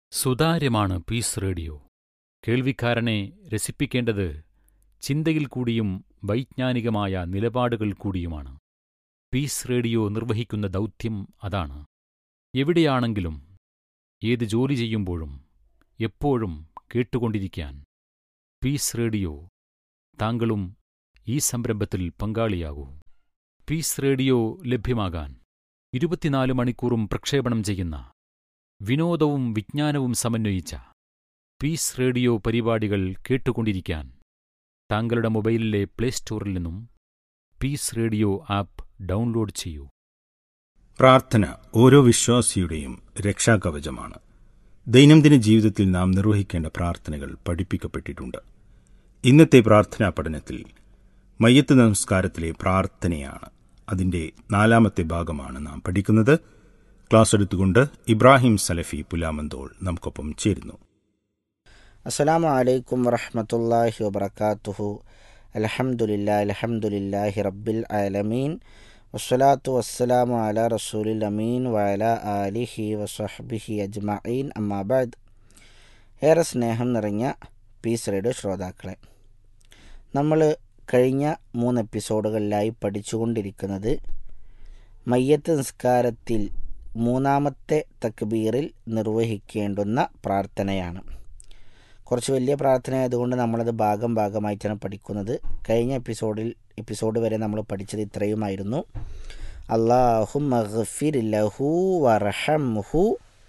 സുതാര്യമാണ് piece radio. കേൾവിക്കാരനെ രസിപ്പിക്കേണ്ടത് ചിന്തയിൽ കൂടിയും വൈജ്ഞാനികമായ നിലപാടുകൾ കൂടിയുമാണ്. പീസ് റേഡിയോ നിർവഹിക്കുന്ന ദൗത്യം അതാണ്. എവിടെയാണെങ്കിലും ഏത് ജോലി ചെയ്യുമ്പോഴും എപ്പോഴും കേട്ടുകൊണ്ടിരിക്കാൻ പീസ് റേഡിയോ. താങ്കളും ഈ സംരംഭത്തിൽ പങ്കാളിയാകൂ. പീസ് റേഡിയോ ലഭ്യമാകാൻ 24 മണിക്കൂറും പ്രക്ഷേപണം ചെയ്യുന്ന വിനോദവും വിജ്ഞാനവും സമന്വയിച്ച പീസ് റേഡിയോ പരിപാടികൾ കേട്ടുകൊണ്ടിരിക്കാൻ താങ്കളുടെ മൊബൈലിലെ പ്ലേസ്റ്റോറിൽ നിന്നും പീസ് റേഡിയോ ആപ്പ് ഡൗൺലോഡ് ചെയ്യൂ. പ്രാർത്ഥന ഓരോ വിശ്വാസിയുടെയും രക്ഷാകവചമാണ്. ദൈനംദിന ജീവിതത്തിൽ നാം നിർവഹിക്കേണ്ട പ്രാർത്ഥനകൾ പഠിപ്പിക്കപ്പെട്ടിട്ടുണ്ട്. ഇന്നത്തെ പ്രാർത്ഥനാ പഠനത്തിൽ മയ്യത്ത് നമസ്കാരത്തിലെ പ്രാർത്ഥനയാണ്. അതിൻ്റെ 4ാമത്തെ ഭാഗമാണ് നാം പഠിക്കുന്നത്. ക്ലാസ് എടുത്തുകൊണ്ട് ഇബ്രാഹിം സലഫി പുലാമന്തോൾ നമുക്കൊപ്പം ചേരുന്നു. അസ്സലാമു അലൈക്കും വറഹ്മത്തുള്ളാഹി വബറകാതുഹു. അൽഹംദുലില്ലാഹി റബ്ബിൽ ആലമീൻ വസ്സലാത്തു വസ്സലാമു അലാ റസൂലിൽ അമീൻ വഅലാ ആലിഹി വസഹ്ബിഹി അജ്മഈൻ. അമ്മാ ബഅദ്. ഏറെ സ്നേഹം നിറഞ്ഞ പീസ് റേഡിയോ ശ്രോതാക്കളെ, നമ്മൾ കഴിഞ്ഞ 3 എപ്പിസോഡുകളിലായി പഠിച്ചുകൊണ്ടിരിക്കുന്നത് മയ്യത്ത് നിസ്കാരത്തിൽ 3ാമത്തെ തക്ബീറിൽ നിർവഹിക്കേണ്ടുന്ന പ്രാർത്ഥനയാണ്. കുറച്ച് വലിയ പ്രാർത്ഥന ആയതുകൊണ്ട് നമ്മളത് ഭാഗമായിട്ടാണ് പഠിക്കുന്നത്. കഴിഞ്ഞ എപ്പിസോഡ് വരെ നമ്മൾ പഠിച്ചത് ഇത്രയുമായിരുന്നു. അല്ലാഹുമ്മ ഗ്ഫിർ ലഹു വർഹംഹു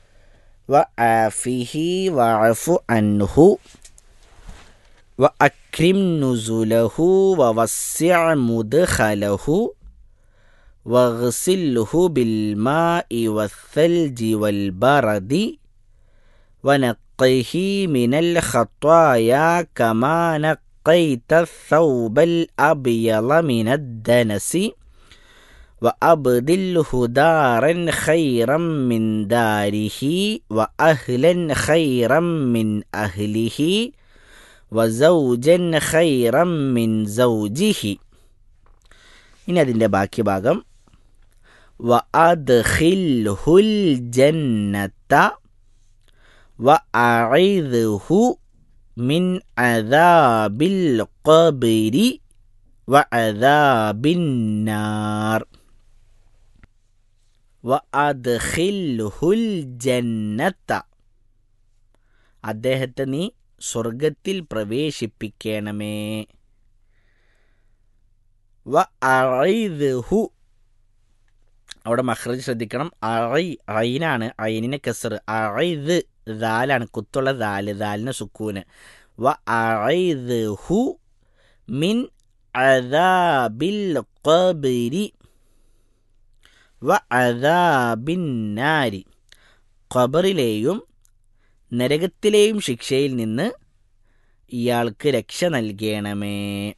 വആഫിഹി വഅഫു അൻഹു വഅക്രിം നുസുലഹു വവസ്സിഅ മുദ്ഖലഹു വഗ്സിൽഹു ബിൽമാഇ വസ്സൽജി വൽബറദി വനഖ്ഖിഹി മിനൽ ഖത്വായാ കമാ നഖ്ഖൈത الثൗബൽ അബ്യള മിനദ് ദനസി വഅബ്ദിൽഹു ദാരൻ ഖൈറൻ മിൻ ദാരിഹി വഅഹ്ലൻ ഖൈറൻ മിൻ അഹ്ലിഹി വസൗജൻ ഖൈറൻ മിൻ സൗജിഹി. ഇനി അതിൻ്റെ ബാക്കി ഭാഗം വഅദ്ഖിൽഹുൽ ജന്നത വഅഇദ്ഹു മിൻ അദാബിൽ ഖബ്രി വഅദാബിൻ നാർ. വഅദ്ഖിൽഹുൽ ജന്നത, അദ്ദേഹത്തെ നീ സ്വർഗത്തിൽ പ്രവേശിപ്പിക്കണമേ. വഅഇദ്ഹു, അവിടെ മഖ്റജ് ശ്രദ്ധിക്കണം. ഐനാണ്, ഐനിനെ കസ്ർ. അഇദ് ദാലാണ്, കുത്തുള്ള ദാലിന് സുക്കൂന്. വഅഇദ്ഹു മിൻ അദാബിൽ ഖബ്രി വഅദാബിൻ നാരി, ഖബറിലെയും നരകത്തിലെയും ശിക്ഷയിൽ നിന്ന് ഇയാൾക്ക് രക്ഷ നൽകണമേ.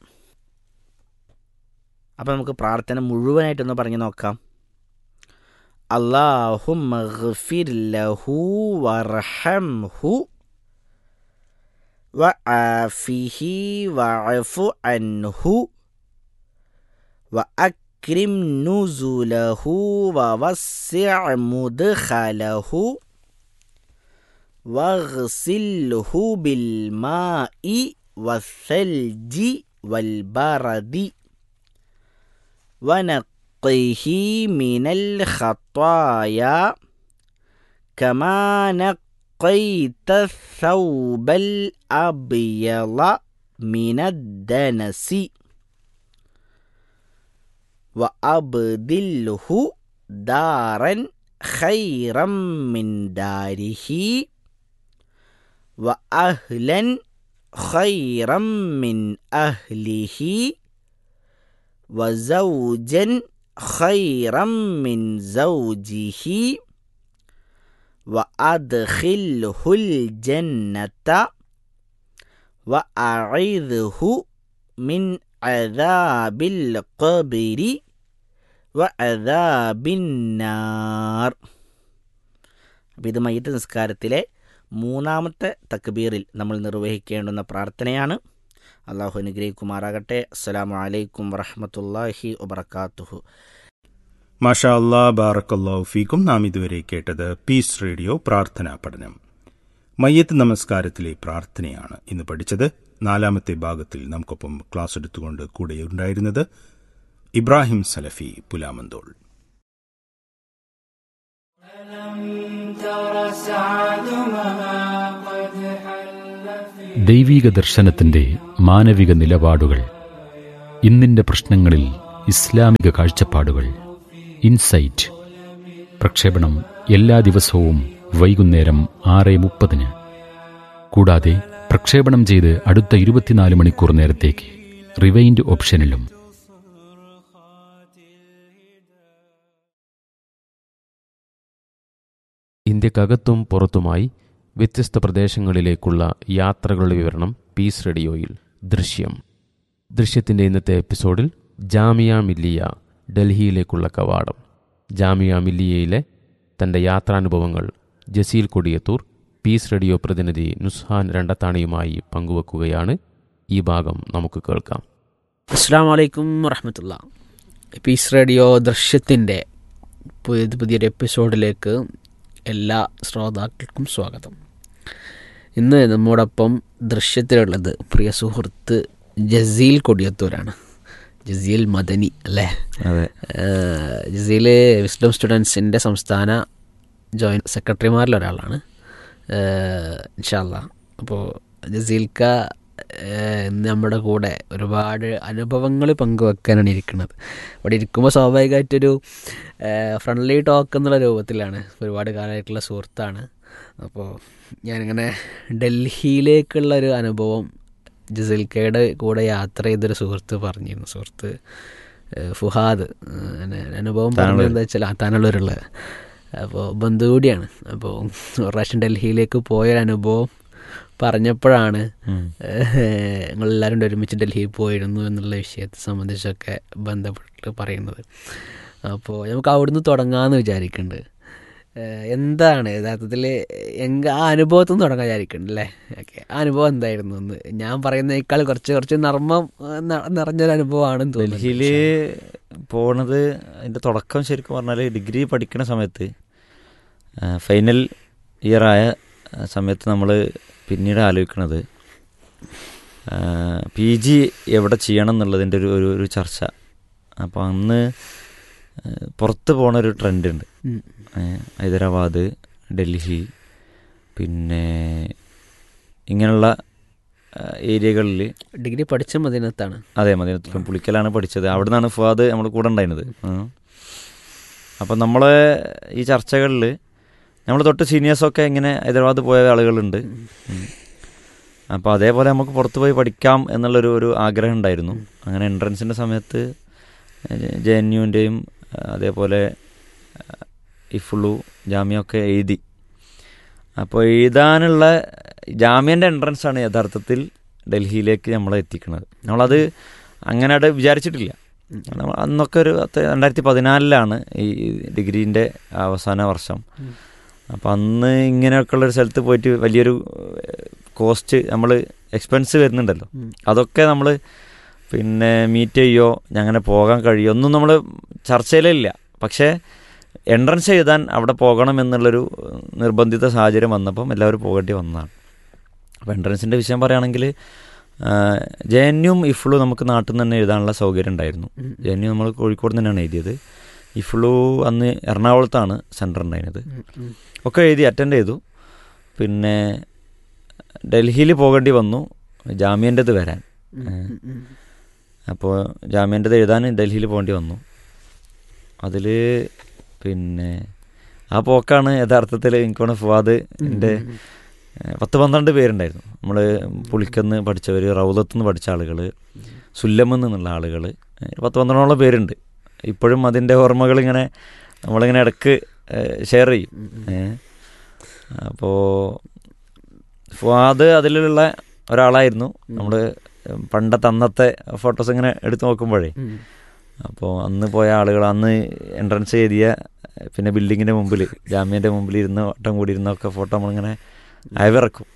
അപ്പം നമുക്ക് പ്രാർത്ഥന മുഴുവനായിട്ടൊന്ന് പറഞ്ഞു നോക്കാം. അല്ലാഹുമ്മ ഗ്ഫിർ ലഹു വർഹംഹു വആഫിഹി വഅഫു അൻഹു വഅക്രിം നുസുലഹു വവസ്സിഅ മുദ്ഖലഹു വഗ്സിൽഹു ബിൽമാഇ വസ്സൽജി വൽബറദി വനഖ്ഖിഹി മിനൽ ഖത്വായാ കമാ നഖ്ഖൈത الثൗബൽ അബ്യള മിനദ് ദനസി വഅബ്ദിൽഹു ദാരൻ ഖൈറൻ മിൻ ദാരിഹി വഅഹ്ലൻ ഖൈറൻ മിൻ അഹ്ലിഹി വസൗജൻ ഖൈറൻ മിൻ സൗജിഹി വഅദ്ഖിൽഹുൽ ജന്നത വഅഇദ്ഹു മിൻ അദാബിൽ ഖബ്രി വഅദാബിൻ നാർ. അപ്പോൾ ഇത് മയ്യത്ത് നിസ്കാരത്തിലെ 3ാമത്തെ തക്ബീറിൽ നമ്മൾ നിർവഹിക്കേണ്ടുന്ന പ്രാർത്ഥനയാണ്. അള്ളാഹു അനുഗ്രഹിക്കുമാറാകട്ടെ. അസ്സലാമു അലൈക്കും വറഹ്മത്തുള്ളാഹി വബറകാതുഹു. മാഷാ അല്ലാ, ബാറക്കല്ലാഹു ഫീക്കും. നാം ഇതുവരെ കേട്ടത് പീസ് റേഡിയോ പ്രാർത്ഥനാ പഠനം. മയ്യത്ത് നമസ്കാരത്തിലെ പ്രാർത്ഥനയാണ് ഇന്ന് പഠിച്ചത്. 4ാമത്തെ ഭാഗത്തിൽ നമുക്കൊപ്പം ക്ലാസ് എടുത്തുകൊണ്ട് കൂടെയുണ്ടായിരുന്നത് ഇബ്രാഹിം സലഫി പുലാമന്തോൾ. ദൈവീക ദർശനത്തിന്റെ മാനവിക നിലപാടുകൾ, ഇന്നിന്റെ പ്രശ്നങ്ങളിൽ ഇസ്ലാമിക കാഴ്ചപ്പാടുകൾ, ഇൻസൈറ്റ്. പ്രക്ഷേപണം എല്ലാ ദിവസവും വൈകുന്നേരം 6:30. കൂടാതെ പ്രക്ഷേപണം ചെയ്ത് അടുത്ത 24 മണിക്കൂർ നേരത്തേക്ക് റിവൈൻഡ് ഓപ്ഷനിലും. ഇന്ത്യക്കകത്തും പുറത്തുമായി വ്യത്യസ്ത പ്രദേശങ്ങളിലേക്കുള്ള യാത്രകളുടെ വിവരണം പീസ് റേഡിയോയിൽ. ദൃശ്യത്തിൻ്റെ ഇന്നത്തെ എപ്പിസോഡിൽ ജാമിയ മില്ലിയ ഡൽഹിയിലേക്കുള്ള കവാടം. ജാമിയ മില്ലിയയിലെ തൻ്റെ യാത്രാനുഭവങ്ങൾ ജസീൽ കൊടിയത്തൂർ പീസ് റേഡിയോ പ്രതിനിധി നുസ്ഹാൻ രണ്ടത്താണിയുമായി പങ്കുവെക്കുകയാണ്. ഈ ഭാഗം നമുക്ക് കേൾക്കാം. അസ്സലാമു അലൈക്കും വറഹ്മത്തുള്ളാ. പീസ് റേഡിയോ ദൃശ്യത്തിൻ്റെ പുതിയൊരു എപ്പിസോഡിലേക്ക് എല്ലാ ശ്രോതാക്കൾക്കും സ്വാഗതം. ഇന്ന് നമ്മോടൊപ്പം ദൃശ്യത്തിലുള്ളത് പ്രിയ സുഹൃത്ത് ജസീൽ കൊടിയത്തൂരാണ്. ജസീൽ മദനി അല്ലേ? അതെ. ജസീൽ വിസ്ഡം സ്റ്റുഡൻസിൻ്റെ സംസ്ഥാന ജോയിൻറ്റ് സെക്രട്ടറിമാരിലൊരാളാണ് ഇൻഷാ അല്ലാ. അപ്പോൾ ജസീൽക്ക ഇന്ന് നമ്മുടെ കൂടെ ഒരുപാട് അനുഭവങ്ങൾ പങ്കുവെക്കാനാണ് ഇരിക്കുന്നത്. അവിടെ ഇരിക്കുമ്പോൾ സ്വാഭാവികമായിട്ടൊരു ഫ്രണ്ട്ലി ടോക്ക് എന്നുള്ള രൂപത്തിലാണ്. ഒരുപാട് കാലമായിട്ടുള്ള സുഹൃത്താണ്. അപ്പോൾ ഞാനിങ്ങനെ ഡൽഹിയിലേക്കുള്ളൊരു അനുഭവം ജസീൽക്കയുടെ കൂടെ യാത്ര ചെയ്തൊരു സുഹൃത്ത് പറഞ്ഞിരുന്നു. സുഹൃത്ത് ഫുഹാദ് അനുഭവം പറഞ്ഞത് എന്താ വെച്ചാൽ താനുള്ളവരുള്ള അപ്പോൾ ബന്ധു കൂടിയാണ്. അപ്പോൾ ഒരു പ്രാവശ്യം ഡൽഹിയിലേക്ക് പോയൊരനുഭവം പറഞ്ഞപ്പോഴാണ് ഞങ്ങളെല്ലാവരും ഒരുമിച്ച് ഡൽഹിയിൽ പോയിരുന്നു എന്നുള്ള വിഷയത്തെ സംബന്ധിച്ചൊക്കെ ബന്ധപ്പെട്ട് പറയുന്നത്. അപ്പോൾ നമുക്ക് അവിടുന്ന് തുടങ്ങാമെന്ന് വിചാരിക്കുന്നുണ്ട്. എന്താണ് യഥാർത്ഥത്തിൽ ആ അനുഭവത്തിൽ നിന്ന് തുടങ്ങാൻ വിചാരിക്കുന്നുണ്ട് അല്ലേ? ഓക്കെ, ആ അനുഭവം എന്തായിരുന്നു എന്ന് ഞാൻ പറയുന്നതിനേക്കാൾ കുറച്ച് നർമ്മം നിറഞ്ഞൊരു അനുഭവമാണെന്ന് തോന്നുന്നു. ഡൽഹിയിൽ പോണത് അതിൻ്റെ തുടക്കം ശരിക്കും പറഞ്ഞാൽ ഡിഗ്രി പഠിക്കുന്ന സമയത്ത് ഫൈനൽ ഇയറായ സമയത്ത് നമ്മൾ പിന്നീട് ആലോചിക്കുന്നത് PG എവിടെ ചെയ്യണം എന്നുള്ളതിൻ്റെ ഒരു ചർച്ച. അപ്പോൾ അന്ന് പുറത്ത് പോണൊരു ട്രെൻഡ് ഉണ്ട്. ഹൈദരാബാദ്, ഡൽഹി, പിന്നെ ഇങ്ങനെയുള്ള ഏരിയകളിൽ. ഡിഗ്രി പഠിച്ച മദീനത്താണ്. അതെ, മദീനത്തിലും പുളിക്കലാണ് പഠിച്ചത്. അവിടെ നിന്നാണ് ഫുആദ് നമ്മൾ കൂടെ ഉണ്ടായിരുന്നത്. അപ്പം നമ്മൾ ഈ ചർച്ചകളിൽ നമ്മൾ തൊട്ട് സീനിയേഴ്സൊക്കെ ഇങ്ങനെ ഹൈദരാബാദ് പോയ ആളുകളുണ്ട്. അപ്പോൾ അതേപോലെ നമുക്ക് പുറത്ത് പോയി പഠിക്കാം എന്നുള്ളൊരു ആഗ്രഹം ഉണ്ടായിരുന്നു. അങ്ങനെ എൻട്രൻസിൻ്റെ സമയത്ത് JNUവിൻ്റെയും അതേപോലെ ഇഫ്ലു, ജാമ്യമൊക്കെ എഴുതി. അപ്പോൾ എഴുതാനുള്ള ജാമ്യൻ്റെ എൻട്രൻസാണ് യഥാർത്ഥത്തിൽ ഡൽഹിയിലേക്ക് നമ്മളെ എത്തിക്കുന്നത്. നമ്മളത് അങ്ങനെ വിചാരിച്ചിട്ടില്ല. അന്നൊക്കെ ഒരു 2014 ഈ ഡിഗ്രീൻ്റെ അവസാന വർഷം. അപ്പം അന്ന് ഇങ്ങനെയൊക്കെയുള്ളൊരു സ്ഥലത്ത് പോയിട്ട് വലിയൊരു കോസ്റ്റ് നമ്മൾ എക്സ്പെൻസ് വരുന്നുണ്ടല്ലോ. അതൊക്കെ നമ്മൾ പിന്നെ മീറ്റ് ചെയ്യോ അങ്ങനെ പോകാൻ കഴിയോ ഒന്നും നമ്മൾ ചർച്ചയിലില്ല. പക്ഷേ എൻട്രൻസ് എഴുതാൻ അവിടെ പോകണം എന്നുള്ളൊരു നിർബന്ധിത സാഹചര്യം വന്നപ്പം എല്ലാവരും പോകേണ്ടി വന്നതാണ്. അപ്പോൾ എൻട്രൻസിൻ്റെ വിഷയം പറയുകയാണെങ്കിൽ JNUവും ഇഫ്ലു നമുക്ക് നാട്ടിൽ നിന്ന് തന്നെ എഴുതാനുള്ള സൗകര്യം ഉണ്ടായിരുന്നു. JNU നമ്മൾ കോഴിക്കോട് തന്നെയാണ് എഴുതിയത്. ഇഫ്ലു അന്ന് എറണാകുളത്താണ് സെൻറ്റർ ഉണ്ടായിരുന്നത്. ഒക്കെ എഴുതി അറ്റൻഡ് ചെയ്തു. പിന്നെ ഡൽഹിയിൽ പോകേണ്ടി വന്നു ജാമ്യൻ്റെത് വരാൻ. അപ്പോൾ ജാമ്യൻ്റെത് എഴുതാൻ ഡൽഹിയിൽ പോകേണ്ടി വന്നു. അതിൽ പിന്നെ ആ പോക്കാണ് യഥാർത്ഥത്തിൽ എനിക്കാണ് ഫുആദ് എൻ്റെ 10-12 പേരുണ്ടായിരുന്നു. നമ്മൾ പുളിക്കന്ന് പഠിച്ചവർ, റൗദത്തുനിന്ന് പഠിച്ച ആളുകൾ, സുല്ലമെന്ന് നിന്നുള്ള ആളുകൾ, 10-12 പേരുണ്ട്. ഇപ്പോഴും അതിൻ്റെ ഓർമ്മകളിങ്ങനെ നമ്മളിങ്ങനെ ഇടയ്ക്ക് ഷെയർ ചെയ്യും. അപ്പോൾ ഫുആദ് അതിലുള്ള ഒരാളായിരുന്നു. നമ്മൾ പണ്ടത്തെ അന്നത്തെ ഫോട്ടോസ് ഇങ്ങനെ എടുത്ത് നോക്കുമ്പോഴേ അപ്പോൾ അന്ന് പോയ ആളുകൾ, അന്ന് എൻട്രൻസ് എഴുതിയ, പിന്നെ ബിൽഡിങ്ങിൻ്റെ മുമ്പിൽ ജാമ്യൻ്റെ മുമ്പിൽ ഇരുന്ന് വട്ടം കൂടി ഇരുന്നൊക്കെ ഫോട്ടോ നമ്മളിങ്ങനെ അയവിറക്കും.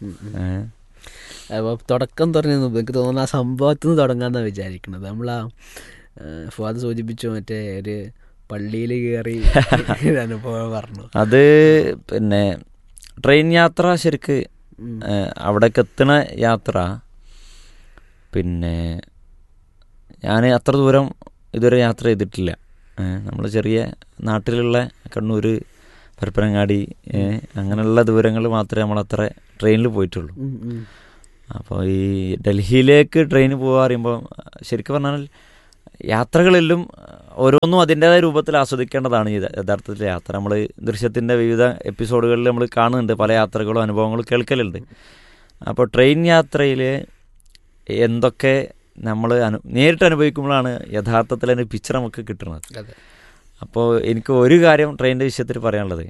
അപ്പോൾ തുടക്കം തുടങ്ങുന്നത് എനിക്ക് തോന്നുന്നു ആ സംഭവത്തിൽ നിന്ന് തുടങ്ങാമെന്നാണ് വിചാരിക്കുന്നത്. നമ്മൾ ആ ഫുആദ് സൂചിപ്പിച്ചു മറ്റേ ഒരു പള്ളിയിൽ കയറി അനുഭവം പറഞ്ഞു. അത് പിന്നെ ട്രെയിൻ യാത്ര ശരിക്ക് അവിടേക്ക് എത്തുന്ന യാത്ര പിന്നെ ഞാൻ അത്ര ദൂരം ഇതുവരെ യാത്ര ചെയ്തിട്ടില്ല. നമ്മൾ ചെറിയ നാട്ടിലുള്ള കണ്ണൂർ, പരപ്പനങ്ങാടി അങ്ങനെയുള്ള ദൂരങ്ങൾ മാത്രമേ നമ്മളത്ര ട്രെയിനിൽ പോയിട്ടുള്ളൂ. അപ്പോൾ ഈ ഡൽഹിയിലേക്ക് ട്രെയിൻ പോകുക പറയുമ്പോൾ ശരിക്കും പറഞ്ഞാൽ യാത്രകളെല്ലാം ഓരോന്നും അതിൻ്റേതായ രൂപത്തിൽ ആസ്വദിക്കേണ്ടതാണ് ഈ യഥാർത്ഥത്തിൽ യാത്ര. നമ്മൾ ദൃശ്യത്തിൻ്റെ വിവിധ എപ്പിസോഡുകളിൽ നമ്മൾ കാണുന്നുണ്ട്, പല യാത്രകളും അനുഭവങ്ങളും കേൾക്കലുണ്ട്. അപ്പോൾ ട്രെയിൻ യാത്രയിൽ എന്തൊക്കെ നമ്മൾ നേരിട്ട് അനുഭവിക്കുമ്പോഴാണ് യഥാർത്ഥത്തിൽ അതിൻ്റെ പിക്ചർ നമുക്ക് കിട്ടുന്നത്. അപ്പോൾ എനിക്ക് ഒരു കാര്യം ട്രെയിനിൻ്റെ വിഷയത്തിൽ പറയാനുള്ളത്,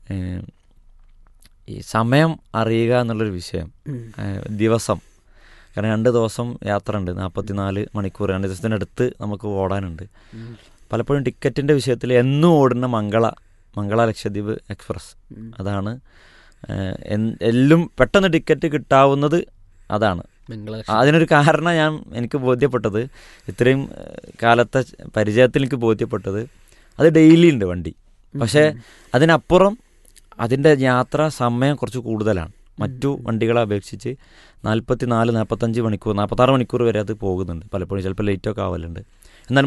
ഈ സമയം അറിയുക എന്നുള്ളൊരു വിഷയം. ദിവസം, കാരണം 2 ദിവസം യാത്ര ഉണ്ട്, 44 മണിക്കൂർ, 2 ദിവസത്തിനടുത്ത് നമുക്ക് ഓടാനുണ്ട്. പലപ്പോഴും ടിക്കറ്റിൻ്റെ വിഷയത്തിൽ എന്നും ഓടുന്ന മംഗള ലക്ഷദ്വീപ് എക്സ്പ്രസ് അതാണ് എല്ലാം പെട്ടെന്ന് ടിക്കറ്റ് കിട്ടാവുന്നത്. അതാണ് അതിനൊരു കാരണം എനിക്ക് ബോധ്യപ്പെട്ടത്, ഇത്രയും കാലത്തെ പരിചയത്തിൽ എനിക്ക് ബോധ്യപ്പെട്ടത്, അത് ഡെയിലി ഉണ്ട് വണ്ടി. പക്ഷേ അതിനപ്പുറം അതിൻ്റെ യാത്രാ സമയം കുറച്ച് കൂടുതലാണ്. മറ്റു വണ്ടികളെ അപേക്ഷിച്ച് 44-45 മണിക്കൂർ, 46 മണിക്കൂർ വരെ അത് പോകുന്നുണ്ട്. പലപ്പോഴും ചിലപ്പോൾ ലേറ്റൊക്കെ ആവലുണ്ട്. എന്നാൽ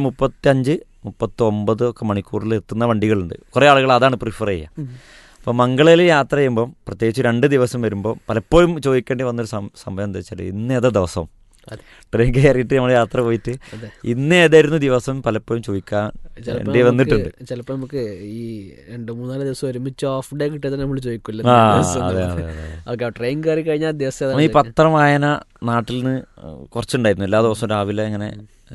35-39 ഒക്കെ മണിക്കൂറിൽ എത്തുന്ന വണ്ടികളുണ്ട്. കുറേ ആളുകൾ അതാണ് പ്രിഫർ ചെയ്യുക. അപ്പോൾ മംഗളയിൽ യാത്ര ചെയ്യുമ്പം, പ്രത്യേകിച്ച് 2 ദിവസം വരുമ്പോൾ പലപ്പോഴും ചോദിക്കേണ്ടി വന്നൊരു സംഭവം എന്താ വെച്ചാൽ, ഇന്ന് ഏതാ ദിവസം? ട്രെയിൻ കയറിയിട്ട് നമ്മൾ യാത്ര പോയിട്ട് ഇന്ന് ഏതായിരുന്നു ദിവസം പലപ്പോഴും ചോദിക്കാൻ വന്നിട്ടുണ്ട്. ചിലപ്പോൾ നമുക്ക് ഈ 2-3 ദിവസം ഒരുമിച്ച് ഓഫ് ഡേ കിട്ടിയത് നമ്മൾ ചോദിക്കില്ല. ട്രെയിൻ കയറി കഴിഞ്ഞാൽ ദിവസം ഈ പത്രം വായന നാട്ടിൽ നിന്ന് കുറച്ചുണ്ടായിരുന്നു. എല്ലാ ദിവസവും രാവിലെ ഇങ്ങനെ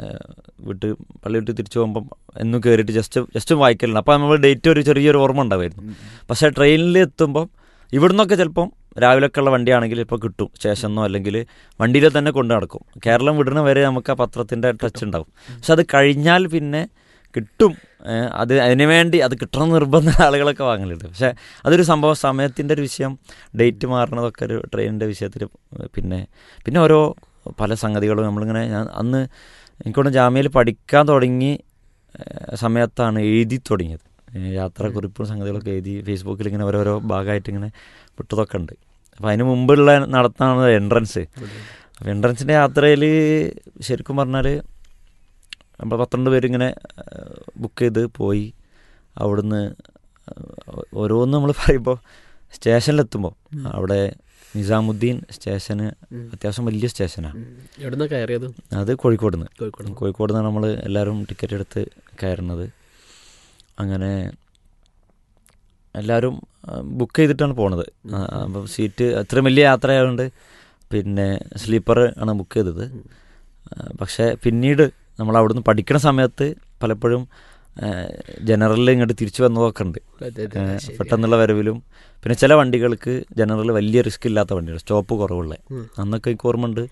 പള്ളി വിട്ട് തിരിച്ചു പോകുമ്പം എന്നും കയറിയിട്ട് ജസ്റ്റ് വായിക്കലുണ്ട്. അപ്പോൾ നമ്മൾ ഡേറ്റ് ഒരു ചെറിയൊരു ഓർമ്മ ഉണ്ടാവുമായിരുന്നു. പക്ഷേ ട്രെയിനിൽ എത്തുമ്പം ഇവിടുന്നൊക്കെ ചിലപ്പം രാവിലെയൊക്കെ ഉള്ള വണ്ടിയാണെങ്കിൽ ഇപ്പോൾ കിട്ടും, സ്റ്റേഷനോ അല്ലെങ്കിൽ വണ്ടിയിൽ തന്നെ കൊണ്ടു നടക്കും. കേരളം വിടുന്ന വരെ നമുക്ക് ആ പത്രത്തിൻ്റെ ടച്ച് ഉണ്ടാവും. പക്ഷെ അത് കഴിഞ്ഞാൽ പിന്നെ കിട്ടും. അതിനു വേണ്ടി അത് കിട്ടണം നിർബന്ധ ആളുകളൊക്കെ വാങ്ങലുണ്ട്. പക്ഷേ അതൊരു സംഭവം, സമയത്തിൻ്റെ ഒരു വിഷയം, ഡേറ്റ് മാറണതൊക്കെ ഒരു ട്രെയിനിൻ്റെ വിഷയത്തിൽ. പിന്നെ ഓരോ പല സംഗതികളും നമ്മളിങ്ങനെ, ഞാൻ അന്ന് എനിക്കൊണ്ട് ജാമ്യയിൽ പഠിക്കാൻ തുടങ്ങി സമയത്താണ് എഴുതി തുടങ്ങിയത്. യാത്രാക്കുറിപ്പും സംഗതികളൊക്കെ എഴുതി ഫേസ്ബുക്കിൽ ഇങ്ങനെ ഓരോരോ ഭാഗമായിട്ട് ഇങ്ങനെ വിട്ടതൊക്കെ ഉണ്ട്. അപ്പോൾ അതിന് മുമ്പുള്ള നടത്താണ് എൻട്രൻസ്. അപ്പോൾ എൻട്രൻസിൻ്റെ യാത്രയിൽ ശരിക്കും പറഞ്ഞാൽ നമ്മൾ 12 പേരിങ്ങനെ ബുക്ക് ചെയ്ത് പോയി. അവിടുന്ന് ഓരോന്നും നമ്മൾ പറയുമ്പോൾ സ്റ്റേഷനിലെത്തുമ്പോൾ അവിടെ നിസാമുദ്ദീൻ സ്റ്റേഷന് അത്യാവശ്യം വലിയ സ്റ്റേഷനാണ്. എവിടുന്ന് കയറിയത്? അത് കോഴിക്കോട് നിന്നാണ് നമ്മൾ എല്ലാവരും ടിക്കറ്റ് എടുത്ത് കയറുന്നത്. അങ്ങനെ എല്ലാവരും ബുക്ക് ചെയ്തിട്ടാണ് പോണത്. അപ്പം സീറ്റ് അത്രയും വലിയ യാത്രയായതുകൊണ്ട് പിന്നെ സ്ലീപ്പർ ആണ് ബുക്ക് ചെയ്തത്. പക്ഷേ പിന്നീട് നമ്മൾ അവിടുന്ന് പഠിക്കുന്ന സമയത്ത് പലപ്പോഴും ജനറലിൽ ഇങ്ങോട്ട് തിരിച്ചു വന്നതൊക്കെ ഉണ്ട്. പെട്ടെന്നുള്ള വരവിലും പിന്നെ ചില വണ്ടികൾക്ക് ജനറൽ വലിയ റിസ്ക് ഇല്ലാത്ത വണ്ടികൾ, സ്റ്റോപ്പ് കുറവുള്ള, അന്നൊക്കെ എനിക്ക് ഓർമ്മയുണ്ട്.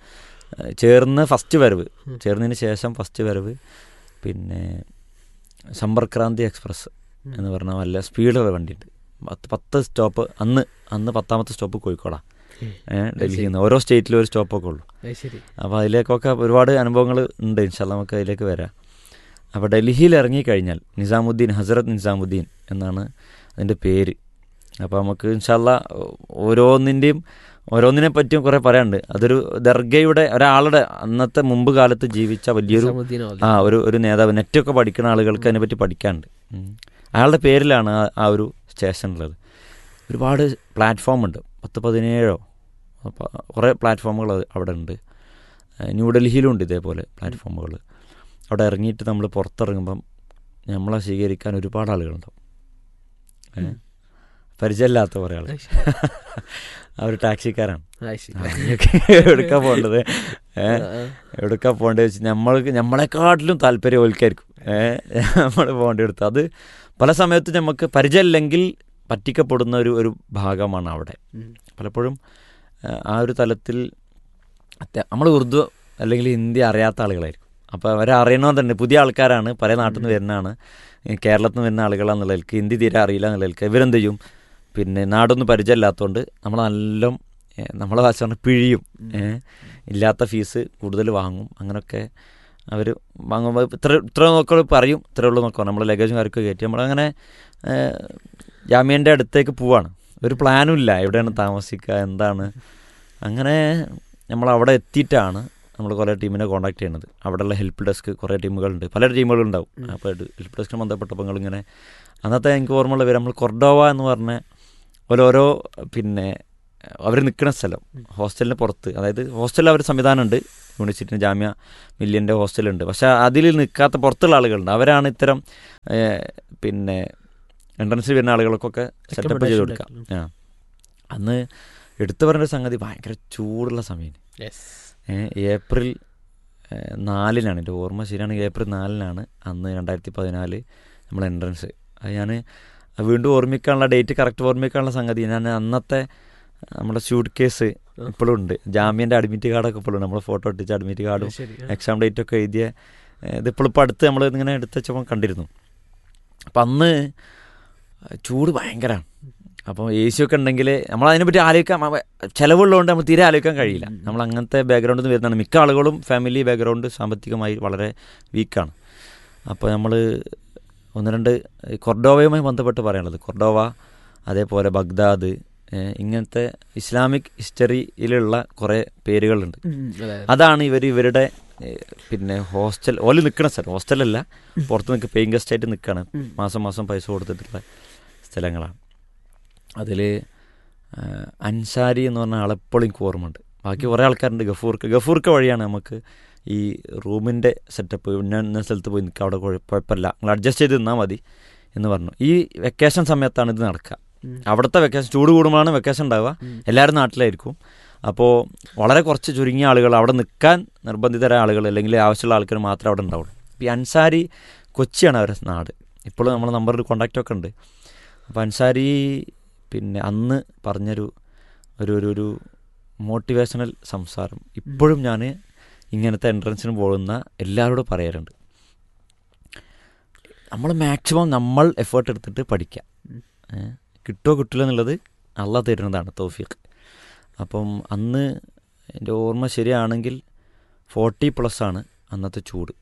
ചേർന്നതിന് ശേഷം ഫസ്റ്റ് വരവ് പിന്നെ സമ്പർക്രാന്തി എക്സ്പ്രസ് എന്ന് പറഞ്ഞാൽ നല്ല സ്പീഡുള്ള വണ്ടിയുണ്ട്. 10 സ്റ്റോപ്പ്, അന്ന് 10ാമത്തെ സ്റ്റോപ്പ് കോഴിക്കോടാണ്. ഡൽഹിയിൽ നിന്ന് ഓരോ സ്റ്റേറ്റിലും ഒരു സ്റ്റോപ്പൊക്കെ ഉള്ളൂ. അപ്പോൾ അതിലേക്കൊക്കെ ഒരുപാട് അനുഭവങ്ങൾ ഉണ്ട്. ഇൻഷാല്ലാ നമുക്ക് അതിലേക്ക് വരാം. അപ്പോൾ ഡൽഹിയിൽ ഇറങ്ങിക്കഴിഞ്ഞാൽ ഹസ്രത്ത് നിസാമുദ്ദീൻ എന്നാണ് അതിൻ്റെ പേര്. അപ്പോൾ നമുക്ക് ഇൻഷാല്ലാ ഓരോന്നിനെ പറ്റിയും കുറേ പറയാനുണ്ട്. അതൊരു ദർഗയുടെ ഒരാളുടെ അന്നത്തെ മുമ്പ് കാലത്ത് ജീവിച്ച വലിയൊരു ഒരു നേതാവ്, നെറ്റൊക്കെ പഠിക്കുന്ന ആളുകൾക്ക് അതിനെപ്പറ്റി പഠിക്കാനുണ്ട്. അയാളുടെ പേരിലാണ് ആ ഒരു സ്റ്റേഷനുള്ളത്. ഒരുപാട് പ്ലാറ്റ്ഫോം ഉണ്ട്, 10-17 കുറേ പ്ലാറ്റ്ഫോമുകൾ അവിടെ ഉണ്ട്. ന്യൂഡൽഹിയിലും ഉണ്ട് ഇതേപോലെ പ്ലാറ്റ്ഫോമുകൾ. അവിടെ ഇറങ്ങിയിട്ട് നമ്മൾ പുറത്തിറങ്ങുമ്പം നമ്മളെ സ്വീകരിക്കാൻ ഒരുപാട് ആളുകളുണ്ടാവും. പരിചയമില്ലാത്ത കുറേ ആൾ, അവർ ടാക്സിക്കാരാണ്. എവിടേക്കാണ് പോകേണ്ടത് വെച്ച് നമ്മളെക്കാട്ടിലും താല്പര്യം ഓൽക്കായിരിക്കും നമ്മൾ പോകേണ്ടടുത്ത്. അത് പല സമയത്തും നമുക്ക് പരിചയമില്ലെങ്കിൽ പറ്റിക്കപ്പെടുന്ന ഒരു ഭാഗമാണ് അവിടെ. പലപ്പോഴും ആ ഒരു തലത്തിൽ നമ്മൾ ഉറുദു അല്ലെങ്കിൽ ഹിന്ദി അറിയാത്ത ആളുകളായിരിക്കും. അപ്പോൾ അവരെ അറിയണമെന്ന് തന്നെ പുതിയ ആൾക്കാരാണ്, പല നാട്ടിൽ നിന്ന് വരുന്നതാണ്, കേരളത്തിൽ നിന്ന് വരുന്ന ആളുകളാണെന്നുള്ള നിലയ്ക്ക്, ഹിന്ദി തീരെ അറിയില്ല എന്നുള്ള നിലയ്ക്ക് ഇവരെന്ത് ചെയ്യും, പിന്നെ നാടൊന്നും പരിചയമില്ലാത്തതുകൊണ്ട് നമ്മളെ ഭാഷ പറഞ്ഞാൽ പിഴിയും, ഇല്ലാത്ത ഫീസ് കൂടുതൽ വാങ്ങും. അങ്ങനെയൊക്കെ അവർ വാങ്ങുമ്പോൾ ഇത്ര നോക്കൾ പറയും, ഇത്രേ ഉള്ളൂ നോക്കാം. നമ്മൾ ലഗേജും കാര്യമൊക്കെ കയറ്റി നമ്മളങ്ങനെ ജാമ്യൻ്റെ അടുത്തേക്ക് പോവാണ്. ഒരു പ്ലാനും ഇല്ല, എവിടെയാണ് താമസിക്കുക, എന്താണ്. അങ്ങനെ നമ്മളവിടെ എത്തിയിട്ടാണ് നമ്മൾ കുറേ ടീമിനെ കോൺടാക്ട് ചെയ്യുന്നത്. അവിടെയുള്ള ഹെൽപ്പ് ഡെസ്ക് കുറേ ടീമുകളുണ്ട്, പല ടീമുകളുണ്ടാവും. അപ്പോൾ ഹെൽപ്പ് ഡെസ്കിന് ബന്ധപ്പെട്ടപ്പോൾ നിങ്ങളിങ്ങനെ അന്നത്തെ എനിക്ക് ഓർമ്മയുള്ള പേര് നമ്മൾ കൊർഡോവ എന്ന് പറഞ്ഞ ഓരോരോ പിന്നെ അവർ നിൽക്കുന്ന സ്ഥലം ഹോസ്റ്റലിന് പുറത്ത്, അതായത് ഹോസ്റ്റലിൽ അവർ സംവിധാനമുണ്ട്, യൂണിവേഴ്സിറ്റിന് ജാമ്യ മില്യൻ്റെ ഹോസ്റ്റലുണ്ട്. പക്ഷേ അതിൽ നിൽക്കാത്ത പുറത്തുള്ള ആളുകളുണ്ട്. അവരാണ് ഇത്തരം പിന്നെ എൻട്രൻസിൽ വരുന്ന ആളുകൾക്കൊക്കെ സെറ്റപ്പ് ചെയ്ത് കൊടുക്കുക. അന്ന് എടുത്തു പറഞ്ഞ സംഗതി ഭയങ്കര ചൂടുള്ള സമയം. ഏപ്രിൽ 4-നാണ് എൻ്റെ ഓർമ്മ ശരിയാണെങ്കിൽ, ഏപ്രിൽ 4-നാണ് അന്ന് 2014 നമ്മൾ എൻട്രൻസ്. അത് ഞാൻ വീണ്ടും ഓർമ്മിക്കാനുള്ള ഡേറ്റ് കറക്റ്റ് ഓർമ്മിക്കാനുള്ള സംഗതി, ഞാൻ അന്നത്തെ നമ്മുടെ ഷൂട്ട് കേസ് ഇപ്പോഴും ഉണ്ട്, ജാമ്യൻ്റെ അഡ്മിറ്റ് കാർഡൊക്കെ ഇപ്പോഴും ഉണ്ട്, നമ്മൾ ഫോട്ടോ ഒട്ടിച്ച അഡ്മിറ്റ് കാർഡും എക്സാം ഡേറ്റൊക്കെ എഴുതിയ ഇതിപ്പോഴും ഇപ്പോൾ അടുത്ത് നമ്മൾ ഇങ്ങനെ എടുത്ത് വെച്ചപ്പോൾ കണ്ടിരുന്നു. അപ്പം അന്ന് ചൂട് ഭയങ്കരമാണ്. അപ്പോൾ എ സി ഒക്കെ ഉണ്ടെങ്കിൽ നമ്മളതിനെപ്പറ്റി ആലോചിക്കാൻ ചിലവുള്ളതുകൊണ്ട് നമ്മൾ തീരെ ആലോചിക്കാൻ കഴിയില്ല. നമ്മൾ അങ്ങനത്തെ ബാക്ക്ഗ്രൗണ്ടിൽ നിന്ന് വരുന്നതാണ്. മിക്ക ആളുകളും ഫാമിലി ബാക്ക്ഗ്രൗണ്ട് സാമ്പത്തികമായി വളരെ വീക്കാണ്. അപ്പോൾ നമ്മൾ 1-2 കൊർഡോവയുമായി ബന്ധപ്പെട്ട് പറയാനുള്ളത്, കൊർഡോവ അതേപോലെ ബഗ്ദാദ്, ഇങ്ങനത്തെ ഇസ്ലാമിക് ഹിസ്റ്ററിയിലുള്ള കുറേ പേരുകളുണ്ട്. അതാണ് ഇവരുടെ പിന്നെ ഹോസ്റ്റൽ ഓല് നിൽക്കുന്ന സ്ഥലം. ഹോസ്റ്റലല്ല, പുറത്ത് നിൽക്കുക, പെയിങ് ഗസ്റ്റായിട്ട് നിൽക്കുകയാണ്, മാസം മാസം പൈസ കൊടുത്തിട്ടുള്ള സ്ഥലങ്ങളാണ്. അതിൽ അൻസാരി എന്ന് പറഞ്ഞ ആളെപ്പോഴും എനിക്ക് ഓർമ്മയുണ്ട്. ബാക്കി കുറേ ആൾക്കാരുണ്ട്. ഗഫൂർക്ക വഴിയാണ് നമുക്ക് ഈ റൂമിൻ്റെ സെറ്റപ്പ്, ഇന്ന സ്ഥലത്ത് പോയി നിൽക്കുക, അവിടെ കുഴപ്പമില്ല, നിങ്ങൾ അഡ്ജസ്റ്റ് ചെയ്ത് നിന്നാൽ മതി എന്ന് പറഞ്ഞു. ഈ വെക്കേഷൻ സമയത്താണ് ഇത് നടക്കുക. അവിടുത്തെ വെക്കേഷൻ ചൂട് കൂടുമ്പോഴാണ് വെക്കേഷൻ ഉണ്ടാവുക, എല്ലാവരും നാട്ടിലായിരിക്കും. അപ്പോൾ വളരെ കുറച്ച് ചുരുങ്ങിയ ആളുകൾ അവിടെ നിൽക്കാൻ നിർബന്ധിതരായ ആളുകൾ അല്ലെങ്കിൽ ആവശ്യമുള്ള ആൾക്കാർ മാത്രമേ അവിടെ ഉണ്ടാവുള്ളൂ. ഈ അൻസാരി കൊച്ചിയാണ് അവരുടെ നാട്. ഇപ്പോഴും നമ്മുടെ നമ്പറിൽ കോൺടാക്റ്റൊക്കെ ഉണ്ട്. അപ്പോൾ അൻസാരി പിന്നെ അന്ന് പറഞ്ഞൊരു ഒരു മോട്ടിവേഷണൽ സംസാരം ഇപ്പോഴും ഞാൻ ഇങ്ങനത്തെ എൻട്രൻസിന് പോകുന്ന എല്ലാവരോടും പറയാറുണ്ട്. നമ്മൾ മാക്സിമം നമ്മൾ എഫേർട്ട് എടുത്തിട്ട് പഠിക്കുക. കിട്ടുമോ കിട്ടില്ല എന്നുള്ളത് അള്ളാഹ് തരുന്നതാണ്, തൗഫീഖ്. അപ്പം അന്ന് എൻ്റെ ഓർമ്മ ശരിയാണെങ്കിൽ 40+ അന്നത്തെ ചൂട്.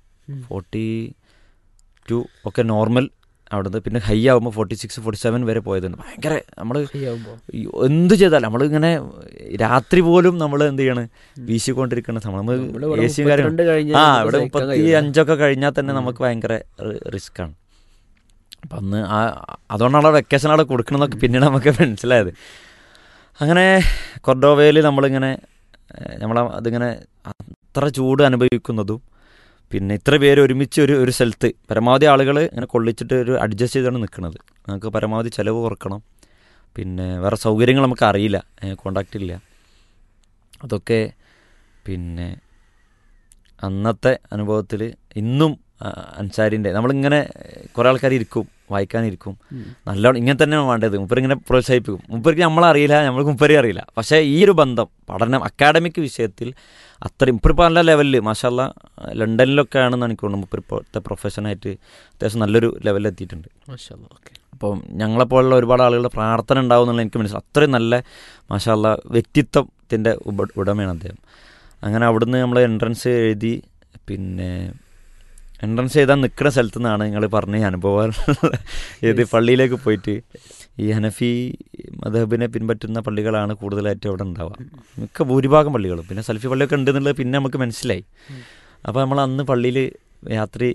42 ഒക്കെ നോർമൽ അവിടുന്ന്. പിന്നെ ഹൈ ആകുമ്പോൾ 46-47 വരെ പോയതുണ്ട്. ഭയങ്കര നമ്മൾ എന്ത് ചെയ്താലും നമ്മളിങ്ങനെ രാത്രി പോലും നമ്മൾ എന്ത് ചെയ്യണം, വീശിക്കൊണ്ടിരിക്കുന്ന സമയം. നമ്മൾ എ സി കാര്യം ഇവിടെ 35 കഴിഞ്ഞാൽ തന്നെ നമുക്ക് ഭയങ്കര റിസ്ക്കാണ്. അപ്പം അന്ന് അതുകൊണ്ടാണ് വെക്കേഷൻ അവിടെ കൊടുക്കണമെന്നൊക്കെ പിന്നീട് നമുക്ക് മനസ്സിലായത്. അങ്ങനെ കൊർഡോവയിൽ നമ്മളിങ്ങനെ അതിങ്ങനെ അത്ര ചൂട് അനുഭവിക്കുന്നതും പിന്നെ ഇത്ര പേര് ഒരുമിച്ച് ഒരു സ്ഥലത്ത് പരമാവധി ആളുകൾ ഇങ്ങനെ കൊള്ളിച്ചിട്ട് ഒരു അഡ്ജസ്റ്റ് ചെയ്താണ് നിൽക്കുന്നത്. നമുക്ക് പരമാവധി ചിലവ് കുറക്കണം. പിന്നെ വേറെ സൗകര്യങ്ങൾ നമുക്ക് അറിയില്ല, കോണ്ടാക്റ്റ് ഇല്ല. അതൊക്കെ പിന്നെ അന്നത്തെ അനുഭവത്തിൽ ഇന്നും അൻസാരിൻ്റെ നമ്മളിങ്ങനെ കുറേ ആൾക്കാർ ഇരിക്കും, വായിക്കാനിരിക്കും, നല്ലോണം ഇങ്ങനെ തന്നെയാണ് വേണ്ടത്. മുപ്പരിങ്ങനെ പ്രോത്സാഹിപ്പിക്കും. മുപ്പർക്ക് നമ്മളറിയില്ല, നമ്മൾക്ക് മുപ്പരി അറിയില്ല. പക്ഷേ ഈ ഒരു ബന്ധം പഠനം അക്കാഡമിക് വിഷയത്തിൽ അത്രയും മുപ്പരിപ്പോൾ നല്ല ലെവലിൽ മാഷാല്ലാ ലണ്ടനിലൊക്കെ ആണെന്നാണ് എനിക്ക് തോന്നുന്നത്. മുപ്പരിപ്പോഴത്തെ പ്രൊഫഷനായിട്ട് അത്യാവശ്യം നല്ലൊരു ലെവലിലെത്തിയിട്ടുണ്ട്. അപ്പം ഞങ്ങളെപ്പോലുള്ള ഒരുപാട് ആളുകളുടെ പ്രാർത്ഥന ഉണ്ടാവും എന്നുള്ള എനിക്ക് മനസ്സിലാവും. അത്രയും നല്ല മാഷാല്ലാ വ്യക്തിത്വത്തിൻ്റെ ഉടമയാണ് അദ്ദേഹം. അങ്ങനെ അവിടുന്ന് നമ്മൾ എൻട്രൻസ് എഴുതി. പിന്നെ എൻട്രൻസ് എഴുതാൻ നിൽക്കുന്ന സ്ഥലത്തു നിന്നാണ് നിങ്ങൾ പറഞ്ഞ അനുഭവം. ഏത് പള്ളിയിലേക്ക് പോയിട്ട് ഈ ഹനഫി മദ്ഹബിനെ പിൻപറ്റുന്ന പള്ളികളാണ് കൂടുതലായിട്ടും അവിടെ ഉണ്ടാവുക, മിക്ക ഭൂരിഭാഗം പള്ളികളും. പിന്നെ സൽഫി പള്ളിയൊക്കെ ഉണ്ടെന്നുള്ളത് പിന്നെ നമുക്ക് മനസ്സിലായി. അപ്പോൾ നമ്മൾ അന്ന് പള്ളിയിൽ യാത്രി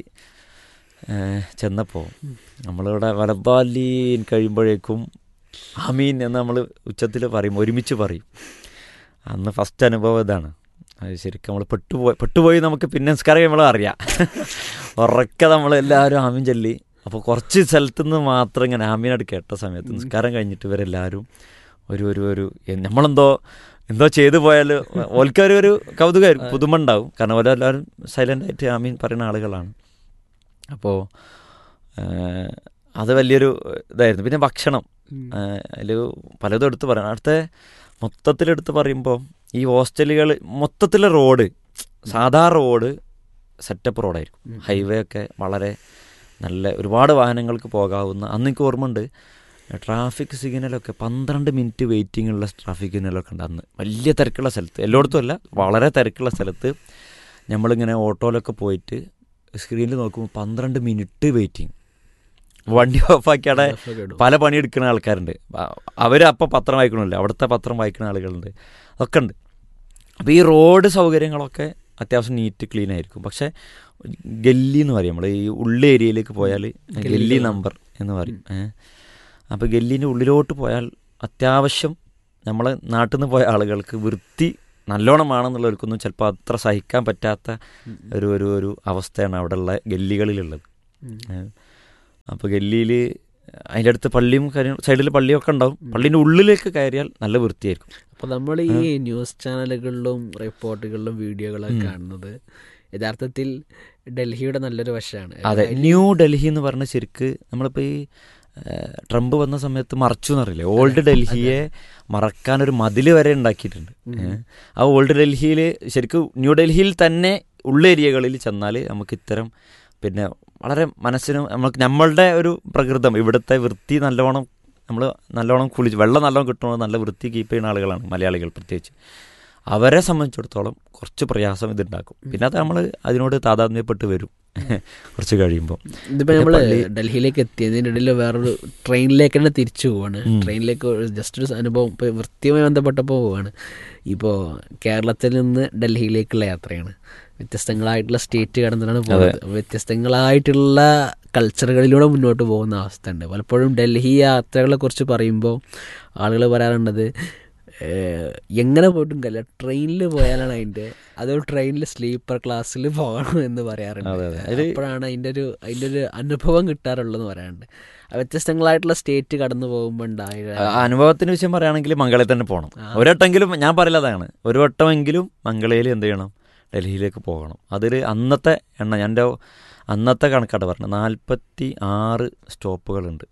ചെന്നപ്പോൾ നമ്മളിവിടെ വലദ്ദാലീൻ കഴിയുമ്പോഴേക്കും ആമീൻ എന്ന് നമ്മൾ ഉച്ചത്തിൽ പറയും, ഒരുമിച്ച് പറയും. അന്ന് ഫസ്റ്റ് അനുഭവം ഇതാണ്. അത് ശരിക്കും നമ്മൾ പെട്ടുപോയി നമുക്ക് പിന്നെ നിസ്കാരം നമ്മൾ അറിയാം. ഉറക്കെ നമ്മളെല്ലാവരും ആമീൻ ചൊല്ലി. അപ്പോൾ കുറച്ച് സ്ഥലത്തുനിന്ന് മാത്രം ഇങ്ങനെ ആമീനായിട്ട് കേട്ട സമയത്ത് നിസ്കാരം കഴിഞ്ഞിട്ട് ഇവരെല്ലാവരും ഒരു നമ്മളെന്തോ ചെയ്തു പോയാൽ ഓൽക്കൊരു കൗതുകമായിരിക്കും, പുതുമ ഉണ്ടാവും. കാരണം ഓരെല്ലാവരും സൈലൻ്റായിട്ട് ആമീൻ പറയുന്ന ആളുകളാണ്. അപ്പോൾ അത് വലിയൊരു ഇതായിരുന്നു. പിന്നെ ഭക്ഷണം അതിൽ പലതും എടുത്ത് പറയാം. അടുത്ത മൊത്തത്തിലെടുത്ത് പറയുമ്പോൾ ഈ ഹോസ്റ്റലുകൾ മൊത്തത്തിലെ റോഡ് സാധാ റോഡ് സെറ്റപ്പ് റോഡായിരിക്കും. ഹൈവേ ഒക്കെ വളരെ നല്ല ഒരുപാട് വാഹനങ്ങൾക്ക് പോകാവുന്ന. അന്ന് എനിക്ക് ഓർമ്മയുണ്ട് ട്രാഫിക് സിഗ്നലൊക്കെ 12 മിനിറ്റ് വെയിറ്റിംഗ് ഉള്ള ട്രാഫിക് സിഗ്നലൊക്കെ ഉണ്ട് അന്ന്. വലിയ തിരക്കുള്ള സ്ഥലത്ത്, എല്ലായിടത്തും അല്ല, വളരെ തിരക്കുള്ള സ്ഥലത്ത് നമ്മളിങ്ങനെ ഓട്ടോയിലൊക്കെ പോയിട്ട് സ്ക്രീനിൽ നോക്കുമ്പോൾ 12 മിനിറ്റ് വെയിറ്റിംഗ്. വണ്ടി ഓഫാക്കിയാടെ പല പണിയെടുക്കുന്ന ആൾക്കാരുണ്ട്. അവർ അപ്പം പത്രം വായിക്കണമല്ലോ, അവിടുത്തെ പത്രം വായിക്കുന്ന ആളുകളുണ്ട്, അതൊക്കെ ഉണ്ട്. അപ്പോൾ ഈ റോഡ് സൗകര്യങ്ങളൊക്കെ അത്യാവശ്യം നീറ്റ് ക്ലീൻ ആയിരിക്കും. പക്ഷേ ഗല്ലി എന്ന് പറയും, നമ്മൾ ഈ ഉള്ള ഏരിയയിലേക്ക് പോയാൽ ഗല്ലി നമ്പർ എന്ന് പറയും. അപ്പോൾ ഗല്ലീൻ്റെ ഉള്ളിലോട്ട് പോയാൽ അത്യാവശ്യം നമ്മൾ നാട്ടിൽ നിന്ന് പോയ ആളുകൾക്ക് വൃത്തി നല്ലോണമാണെന്നുള്ളവർക്കൊന്നും ചിലപ്പോൾ അത്ര സഹിക്കാൻ പറ്റാത്ത ഒരു അവസ്ഥയാണ് അവിടെ ഉള്ള ഗല്ലികളിലുള്ളത്. അപ്പോൾ ഗല്ലിയിൽ അതിൻ്റെ അടുത്ത് പള്ളിയും സൈഡിൽ പള്ളിയൊക്കെ ഉണ്ടാവും. പള്ളീൻ്റെ ഉള്ളിലേക്ക് കയറിയാൽ നല്ല വൃത്തിയായിരിക്കും. അപ്പോൾ നമ്മൾ ഈ ന്യൂസ് ചാനലുകളിലും റിപ്പോർട്ടുകളിലും വീഡിയോകളൊക്കെ കാണുന്നത് യഥാർത്ഥത്തിൽ ഡൽഹിയുടെ നല്ലൊരു വശമാണ്. അതെ, ന്യൂ ഡൽഹി എന്ന് പറഞ്ഞ ശരിക്ക് നമ്മളിപ്പോൾ ഈ ട്രംപ് വന്ന സമയത്ത് മറച്ചു എന്നറിയില്ലേ, ഓൾഡ് ഡൽഹിയെ മറക്കാനൊരു മതിൽ വരെ ഉണ്ടാക്കിയിട്ടുണ്ട്. ആ ഓൾഡ് ഡൽഹിയിൽ ശരിക്കും ന്യൂ ഡൽഹിയിൽ തന്നെ ഉള്ള ഏരിയകളിൽ ചെന്നാൽ നമുക്ക് ഇത്തരം പിന്നെ വളരെ മനസ്സിന് നമ്മളുടെ ഒരു പ്രകൃതം ഇവിടുത്തെ വൃത്തി നല്ലോണം കുളിച്ച് വെള്ളം നല്ലോണം കിട്ടണോ നല്ല വൃത്തി കീപ്പ് ചെയ്യുന്ന ആളുകളാണ് മലയാളികൾ. പ്രത്യേകിച്ച് അവരെ സംബന്ധിച്ചിടത്തോളം കുറച്ച് പ്രയാസം ഇതുണ്ടാക്കും. പിന്നെ അത് നമ്മൾ അതിനോട് താതാത്മ്യപ്പെട്ട് വരും കുറച്ച് കഴിയുമ്പോൾ. ഇതിപ്പോൾ നമ്മൾ ഡൽഹിയിലേക്ക് എത്തിയതിൻ്റെ ഇടയിൽ വേറൊരു ട്രെയിനിലേക്ക് തന്നെ തിരിച്ചു പോവാണ്. ട്രെയിനിലേക്ക് ജസ്റ്റ് ഒരു അനുഭവം ഇപ്പോൾ വൃത്തിയുമായി ബന്ധപ്പെട്ടപ്പോൾ പോവാണ്. ഇപ്പോൾ കേരളത്തിൽ നിന്ന് ഡൽഹിയിലേക്കുള്ള യാത്രയാണ്. വ്യത്യസ്തങ്ങളായിട്ടുള്ള സ്റ്റേറ്റ് കടന്നിട്ടാണ് പോകുന്നത്. വ്യത്യസ്തങ്ങളായിട്ടുള്ള കൾച്ചറുകളിലൂടെ മുന്നോട്ട് പോകുന്ന അവസ്ഥ ഉണ്ട്. പലപ്പോഴും ഡൽഹി യാത്രകളെ കുറിച്ച് പറയുമ്പോൾ ആളുകൾ പറയാറുള്ളത് എങ്ങനെ പോയിട്ടും കാര്യമില്ല, ട്രെയിനിൽ പോയാലാണ് അതൊരു ട്രെയിനിൽ സ്ലീപ്പർ ക്ലാസ്സിൽ പോകണം എന്ന് പറയാറുണ്ട്. അപ്പോഴാണ് അതിൻ്റെ ഒരു അനുഭവം കിട്ടാറുള്ളതെന്ന് പറയാറുണ്ട്. വ്യത്യസ്തങ്ങളായിട്ടുള്ള സ്റ്റേറ്റ് കടന്നു പോകുമ്പോൾ ഉണ്ടായ അനുഭവത്തിന് വിഷയം പറയുകയാണെങ്കിൽ മംഗളയിൽ തന്നെ പോകണം. ഒരു വട്ടമെങ്കിലും ഞാൻ പറയില്ലതാണ്, ഒരു വട്ടമെങ്കിലും മംഗളയിൽ എന്ത് ചെയ്യണം, ഡൽഹിയിലേക്ക് പോകണം. അതൊരു അന്നത്തെ എൻ്റെ അന്നത്തെ കണക്കാട്ട് പറഞ്ഞത് 46 സ്റ്റോപ്പുകളുണ്ട്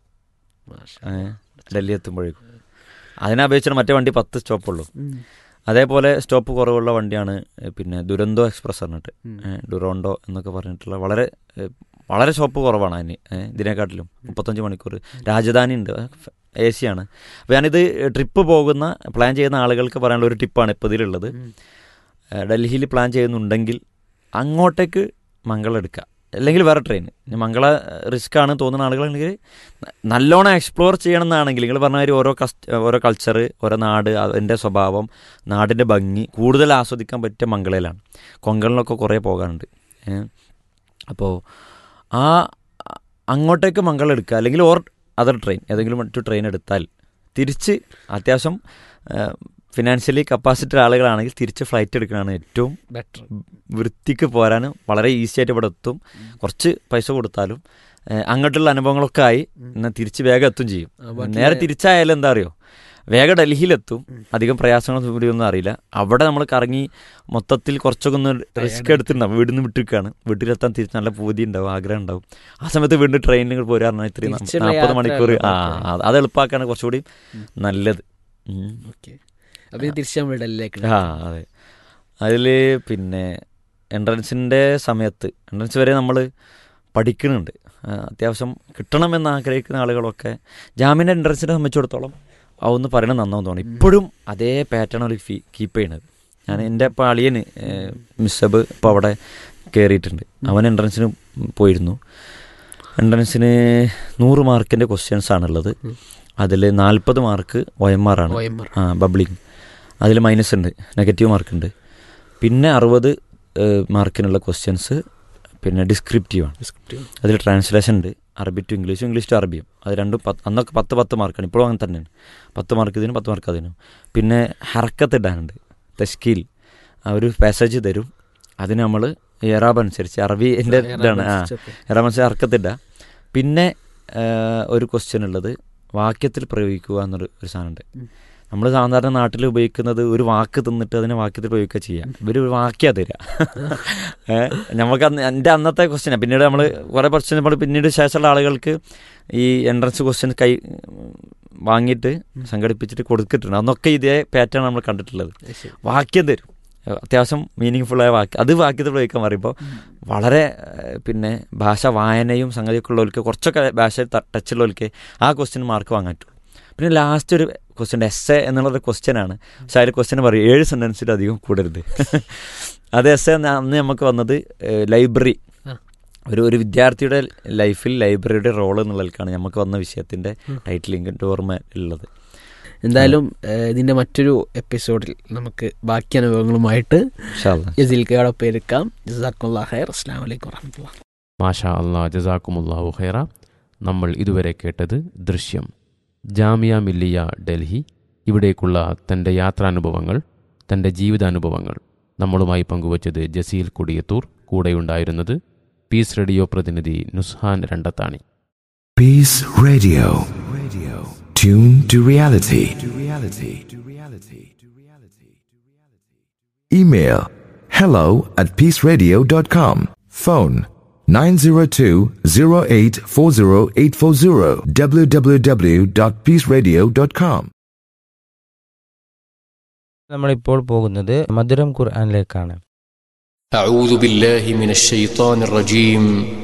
ഡൽഹി എത്തുമ്പോഴേക്കും. അതിനെ അപേക്ഷിച്ച് മറ്റേ വണ്ടി 10 സ്റ്റോപ്പുള്ളൂ. അതേപോലെ സ്റ്റോപ്പ് കുറവുള്ള വണ്ടിയാണ് പിന്നെ ദുരന്തോ എക്സ്പ്രസ് പറഞ്ഞിട്ട്, ഡുറോണ്ടോ എന്നൊക്കെ പറഞ്ഞിട്ടുള്ള വളരെ വളരെ സ്റ്റോപ്പ് കുറവാണ് അതിന് ഇതിനെക്കാട്ടിലും. 35 മണിക്കൂർ. രാജധാനി ഉണ്ട്, AC ആണ്. അപ്പോൾ ഞാനിത് ട്രിപ്പ് പോകുന്ന പ്ലാൻ ചെയ്യുന്ന ആളുകൾക്ക് പറയാനുള്ള ഒരു ടിപ്പാണ് ഇപ്പോൾ ഇതിലുള്ളത്. ഡൽഹിയിൽ പ്ലാൻ ചെയ്യുന്നുണ്ടെങ്കിൽ അങ്ങോട്ടേക്ക് മംഗളം എടുക്കുക, അല്ലെങ്കിൽ വേറെ ട്രെയിൻ. മംഗള റിസ്ക് ആണ് തോന്നുന്ന ആളുകളാണെങ്കിൽ നല്ലോണം എക്സ്പ്ലോർ ചെയ്യണമെന്നാണെങ്കിൽ നിങ്ങൾ പറഞ്ഞ മാതിരി ഓരോ കൾച്ചർ, ഓരോ നാട്, അതിൻ്റെ സ്വഭാവം, നാടിൻ്റെ ഭംഗി കൂടുതൽ ആസ്വദിക്കാൻ പറ്റിയ മംഗളയിലാണ്. കൊങ്കണിലൊക്കെ കുറേ പോകാനുണ്ട്. അപ്പോൾ അങ്ങോട്ടേക്ക് മംഗളം എടുക്കുക, അല്ലെങ്കിൽ അതർ ട്രെയിൻ, ഏതെങ്കിലും മറ്റു ട്രെയിൻ എടുത്താൽ തിരിച്ച് അത്യാവശ്യം ഫിനാൻഷ്യലി കപ്പാസിറ്റി ആളുകളാണെങ്കിൽ തിരിച്ച് ഫ്ലൈറ്റ് എടുക്കണതാണ് ഏറ്റവും ബെറ്റർ. വൃത്തിക്ക് പോരാൻ വളരെ ഈസി ആയിട്ട് ഇവിടെ എത്തും. കുറച്ച് പൈസ കൊടുത്താലും അങ്ങോട്ടുള്ള അനുഭവങ്ങളൊക്കെ ആയി എന്നാൽ തിരിച്ച് വേഗം എത്തും ചെയ്യും. നേരെ തിരിച്ചായാലും എന്താ അറിയോ, വേഗം ഡൽഹിയിലെത്തും. അധികം പ്രയാസങ്ങളൊന്നും ഇവിടെയൊന്നും അറിയില്ല. അവിടെ നമ്മൾ കറങ്ങി മൊത്തത്തിൽ കുറച്ചൊക്കെ ഒന്ന് റിസ്ക് എടുത്തിട്ടുണ്ടാവും. വീട്ടിൽ നിന്ന് വിട്ടിരിക്കുകയാണ്, വീട്ടിലെത്താൻ തിരിച്ച് നല്ല പൂതി ഉണ്ടാവും, ആഗ്രഹം ഉണ്ടാവും. ആ സമയത്ത് വീണ്ടും ട്രെയിനിൽ പോരാറിന് ഇത്രയും 40 മണിക്കൂർ അത് എളുപ്പമാക്കാണ് കുറച്ചുകൂടി നല്ലത്. അതെ. അതിൽ പിന്നെ എൻട്രൻസിൻ്റെ സമയത്ത് എൻട്രൻസ് വരെ നമ്മൾ പഠിക്കുന്നുണ്ട്. അത്യാവശ്യം കിട്ടണമെന്ന് ആഗ്രഹിക്കുന്ന ആളുകളൊക്കെ ജാമ്യൻ്റെ എൻട്രൻസിനെ സംബന്ധിച്ചിടത്തോളം അതൊന്ന് പറയണം നന്നാവും തോന്നി. ഇപ്പോഴും അതേ പാറ്റേൺ അവർ കീപ്പ് ചെയ്യണത്. എൻ്റെ ഇപ്പോൾ അളിയന് മിസ്സബ് ഇപ്പോൾ അവിടെ കയറിയിട്ടുണ്ട്. അവൻ എൻട്രൻസിന് പോയിരുന്നു. എൻട്രൻസിന് 100 മാർക്കിൻ്റെ ക്വസ്റ്റ്യൻസ് ആണുള്ളത്. അതിൽ 40 മാർക്ക് OMR ആണ്, ബബ്ലിങ്. അതിൽ മൈനസ് ഉണ്ട്, നെഗറ്റീവ് മാർക്കുണ്ട്. പിന്നെ 60 മാർക്കിനുള്ള ക്വസ്റ്റ്യൻസ് പിന്നെ ഡിസ്ക്രിപ്റ്റീവാണ്. അതിൽ ട്രാൻസ്ലേഷൻ ഉണ്ട്, അറബി ടു ഇംഗ്ലീഷും ഇംഗ്ലീഷ് ടു അറബിയും. അത് രണ്ടും അന്നൊക്കെ 10 മാർക്കാണ്. ഇപ്പോഴും അങ്ങനെ തന്നെയാണ്. 10 മാർക്ക് ഇതിനും 10 മാർക്ക് അതിനും. പിന്നെ ഹർക്കത്ത് ഇടാനുണ്ട്, തഷ്കീൽ. ഒരു പാസേജ് തരും, അതിന് നമ്മൾ എറാബ് അനുസരിച്ച് അറബിൻ്റെ ഇതാണ് എറാബ് അനുസരിച്ച് ഹർക്കത്തിടുക. പിന്നെ ഒരു ക്വസ്റ്റ്യൻ ഉള്ളത് വാക്യത്തിൽ പ്രയോഗിക്കുക എന്നൊരു സാധനമുണ്ട്. നമ്മൾ സാധാരണ നാട്ടിൽ ഉപയോഗിക്കുന്നത് ഒരു വാക്ക് തിന്നിട്ട് അതിനെ വാക്യത്തിൽ പ്രയോഗിക്കുക ചെയ്യാം. ഇവർ ഒരു വാക്യാണ് തരിക. നമുക്ക് എൻ്റെ അന്നത്തെ ക്വസ്റ്റ്യനാണ്. പിന്നീട് നമ്മൾ കുറേ ക്വസ്റ്റ്യൻ നമ്മൾ പിന്നീട് ശേഷമുള്ള ആളുകൾക്ക് ഈ എൻട്രൻസ് ക്വസ്റ്റ്യൻ വാങ്ങിയിട്ട് സംഘടിപ്പിച്ചിട്ട് കൊടുത്തിട്ടുണ്ട്. അന്നൊക്കെ ഇതേ പാറ്റേൺ നമ്മൾ കണ്ടിട്ടുള്ളത്. വാക്യം തരും, അത്യാവശ്യം മീനിങ് ഫുള്ളായ വാക്യം. അത് വാക്യത്തിൽ പ്രയോഗിക്കാൻ പറയുമ്പോൾ വളരെ പിന്നെ ഭാഷ വായനയും സംഗതിയൊക്കെ ഉള്ളവർക്ക്, കുറച്ചൊക്കെ ഭാഷ ടച്ചുള്ളവർക്ക് ആ ക്വസ്റ്റ്യൻ മാർക്ക് വാങ്ങാൻ പറ്റും. പിന്നെ ലാസ്റ്റ് ഒരു ക്വസ്റ്റ്യൻ എസ്സേ എന്നുള്ളൊരു ക്വസ്റ്റ്യനാണ്. പക്ഷെ അതിൽ ക്വസ്റ്റ്യൻ പറയും 7 സെൻറ്റൻസിൽ അധികം കൂടരുത്. അത് എസ്സേ അന്ന് നമുക്ക് വന്നത് ലൈബ്രറി, ഒരു വിദ്യാർത്ഥിയുടെ ലൈഫിൽ ലൈബ്രറിയുടെ റോൾ എന്നുള്ളതിലേക്കാണ് നമുക്ക് വന്ന വിഷയത്തിൻ്റെ ടൈറ്റിൽ ഇങ്ങോട്ട് ഓർമ്മ ഉള്ളത്. എന്തായാലും ഇതിൻ്റെ മറ്റൊരു എപ്പിസോഡിൽ നമുക്ക് ബാക്കി അനുഭവങ്ങളുമായിട്ട് ഇൻഷാ അല്ലാ. ജസീൽക്കയോടൊപ്പം ഇരിക്കാം. ജസാക്കുമുല്ലാഹ് ഖൈർ. അസ്സലാമു അലൈക്കും വറഹ്മത്തുള്ളാഹി. മാഷാ അല്ലാ, ജസാക്കുമുല്ലാഹു ഖൈറ. നമ്മൾ ഇതുവരെ കേട്ടത് ദൃശ്യം. ജാമിയ മില്ലിയ ഡൽഹി ഇവിടേക്കുള്ള തൻ്റെ യാത്രാനുഭവങ്ങൾ, തൻ്റെ ജീവിതാനുഭവങ്ങൾ നമ്മളുമായി പങ്കുവച്ചത് ജസീൽ കൊടിയത്തൂർ. കൂടെയുണ്ടായിരുന്നത് പീസ് റേഡിയോ പ്രതിനിധി Nuzhan Randathani. Peace Radio. Tune to reality. Email hello@peaceradio.com. Phone 902-0840-840 www.peaceradio.com. നമ്മളിപ്പോൾ പോകുന്നത് മധുരം ഖുർആനിലേക്കാണ്. أعوذ بالله من الشيطان الرجيم